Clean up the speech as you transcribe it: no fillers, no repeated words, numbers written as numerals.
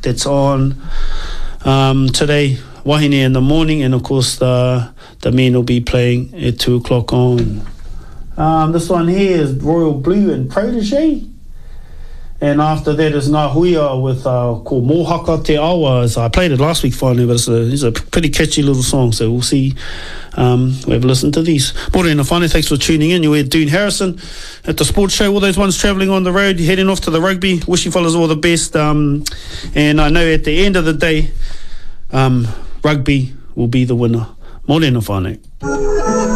that's on today, Wahine in the morning, and of course the men will be playing at 2 o'clock on. This one here is Royal Blue and Protege. And after that is Ngā Huia with called Mohaka Te Awa. I played it last week finally, but it's a pretty catchy little song, so we'll see. We'll have a listen to these. Morena whānau, thanks for tuning in. You're with Dune Harrison at the sports show. All those ones travelling on the road, heading off to the rugby. Wish you fellas all the best. And I know at the end of the day, rugby will be the winner. Morena whānau.